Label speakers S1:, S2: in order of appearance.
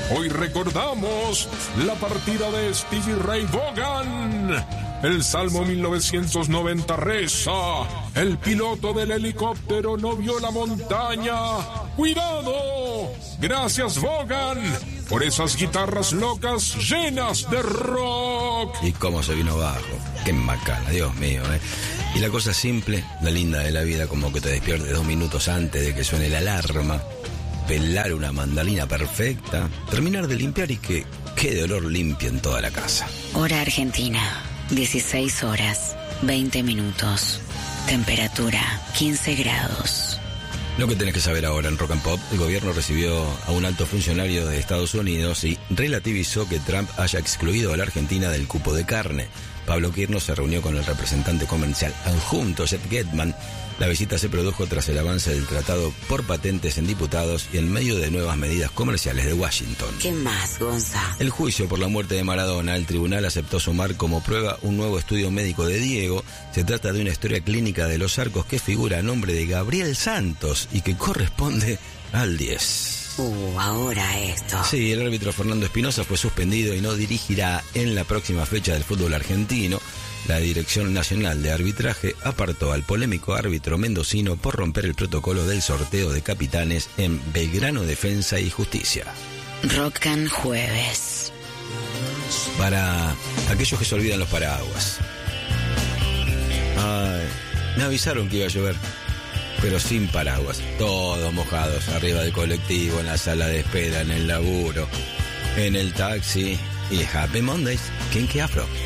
S1: Hoy recordamos la partida de Stevie Ray Vaughan. El Salmo 1990 reza: el piloto del helicóptero no vio la montaña. ¡Cuidado! Gracias, Vaughan, por esas guitarras locas llenas de rock.
S2: Y cómo se vino abajo. Qué macana, Dios mío, Y la cosa simple, la linda de la vida, como que te despiertes 2 minutos antes de que suene la alarma, pelar una mandalina perfecta, terminar de limpiar y que quede olor limpio en toda la casa.
S3: Hora Argentina, 16 horas, 20 minutos. Temperatura, 15 grados.
S2: Lo que tenés que saber ahora en Rock and Pop: el gobierno recibió a un alto funcionario de Estados Unidos y relativizó que Trump haya excluido a la Argentina del cupo de carne. Pablo Quirno se reunió con el representante comercial adjunto, Seth Getman. La visita se produjo tras el avance del tratado por patentes en diputados y en medio de nuevas medidas comerciales de Washington.
S3: ¿Qué más, Gonza?
S2: El juicio por la muerte de Maradona. El tribunal aceptó sumar como prueba un nuevo estudio médico de Diego. Se trata de una historia clínica de los arcos que figura a nombre de Gabriel Santos y que corresponde al 10.
S3: Ahora esto.
S2: Sí, el árbitro Fernando Espinosa fue suspendido y no dirigirá en la próxima fecha del fútbol argentino. La Dirección Nacional de Arbitraje apartó al polémico árbitro mendocino por romper el protocolo del sorteo de capitanes en Belgrano Defensa y Justicia.
S3: Rock and Jueves.
S2: Para aquellos que se olvidan los paraguas. Me avisaron que iba a llover, pero sin paraguas, todos mojados, arriba del colectivo, en la sala de espera, en el laburo, en el taxi. Y Happy Mondays, Kinky Afro.